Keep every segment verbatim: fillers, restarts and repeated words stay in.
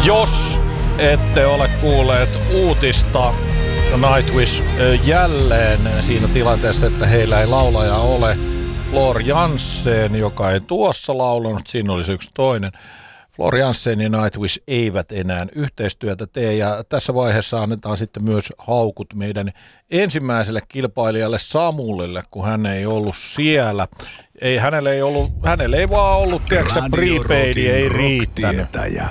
Jos ette ole kuulleet uutista, Nightwish jälleen siinä tilanteessa, että heillä ei laulaja ole. Floor Jansen, joka ei tuossa laulanut, siinä olisi yksi toinen. Floor Jansen ja Nightwish eivät enää yhteistyötä tee, ja tässä vaiheessa annetaan sitten myös haukut meidän ensimmäiselle kilpailijalle Samulille, kun hän ei ollut siellä. Ei, hänelle, ei ollut, hänelle ei vaan ollut, tiedätkö prepaid ei riittänyt.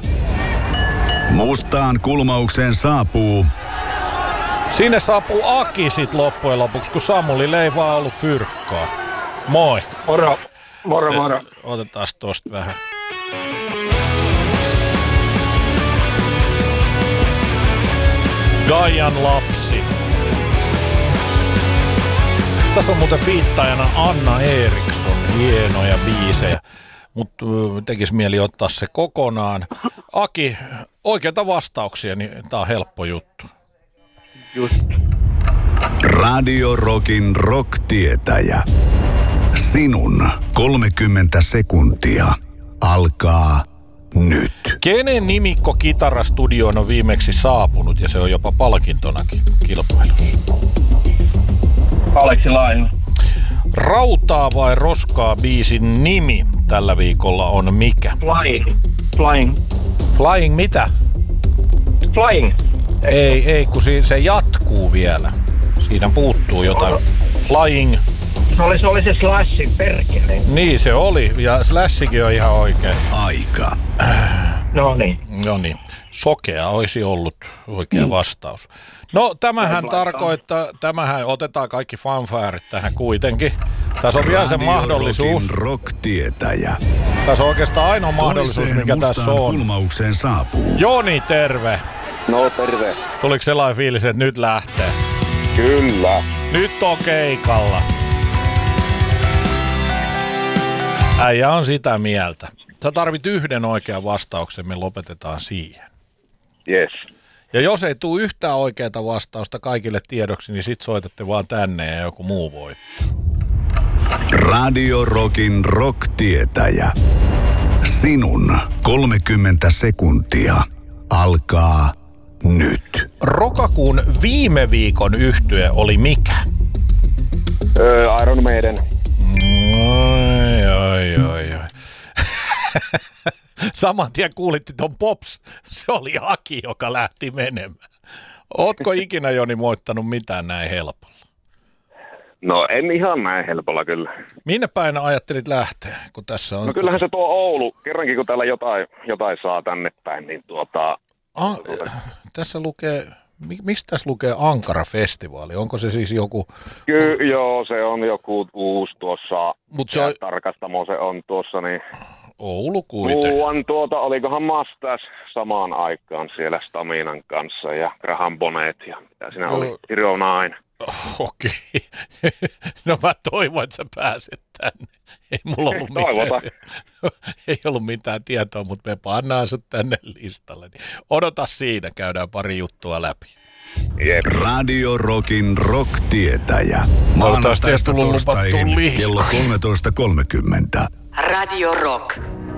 Mustaan kulmaukseen saapuu. Sinne saapuu Aki sit loppujen lopuksi, kun Samulille ei vaan ollut fyrkkaa. Moi. Moro. Moro, moro. Otetaan tosta vähän. Gaian lapsi. Tässä on muuten fiittajana Anna Eriksson. Hienoja biisejä. Mutta tekisi mieli ottaa se kokonaan. Aki, oikeita vastauksia, niin tää on helppo juttu. Just. Radio Rockin rock-tietäjä. Sinun kolmekymmentä sekuntia alkaa nyt. Kenen nimikko Kitarastudioon on viimeksi saapunut ja se on jopa palkintonakin kilpailussa? Aleksi Laine. Rautaa vai roskaa biisin nimi tällä viikolla on mikä? Flying. Flying. Flying mitä? Flying. Ei, ei, kun se jatkuu vielä. Siinä puuttuu jotain. Flying. Se oli se, oli se Slashin perkele. Niin se oli, ja Slashikin on ihan oikein. Aika. No niin. No niin. Sokea olisi ollut oikea vastaus. No tämähän tarkoittaa, tämähän otetaan kaikki fanfaarit tähän kuitenkin. Tässä on vielä se mahdollisuus. Rock-tietäjä. Tässä on oikeastaan ainoa mahdollisuus, Toiseen mikä tässä on. kulmaukseen saapuu. Joni, terve. No terve. Tuliko sellainen fiilis, että nyt lähtee? Kyllä. Nyt on keikalla. Äijä on sitä mieltä. Sä tarvit yhden oikean vastauksen, me lopetetaan siihen. Yes. Ja jos ei tule yhtään oikeaa vastausta kaikille tiedoksi, niin sit soitatte vaan tänne ja joku muu voittaa. Radio Rockin rock-tietäjä. Sinun kolmekymmentä sekuntia alkaa nyt. Rokakuun viime viikon yhtye oli mikä? Öö, Iron Maiden. Oi, oi, oi, oi. Saman tien kuulitti ton Pops. Se oli Aki, joka lähti menemään. Ootko ikinä, Joni, moittanut mitään näin helpolla? No en ihan näin helpolla kyllä. Minne päin ajattelit lähteä, kun tässä on... No kyllähän se tuo Oulu, kerrankin kun täällä jotain, jotain saa tänne päin, niin tuota... A- tässä lukee... Mistä tässä lukee Ankara-festivaali? Onko se siis joku... Kyllä, joo, se on joku uusi tuossa... Mut se on... Tarkastamo se on tuossa, niin... Oulu kuitenkin. Muuan tuota, olikohan Mastas samaan aikaan siellä Staminan kanssa ja Graham Bonnet ja mitä siinä no. oli, Hero Nine. Okei. No mä toivon, että sä pääset tänne. Ei mulla ollut mitään, ei ollut mitään tietoa, mutta me pannaan sut tänne listalle. Odota siinä, käydään pari juttua läpi. Jep. Radio Rockin rock-tietäjä. Maanantaista torstaihin kello kolmetoista kolmekymmentä. Radio Rock.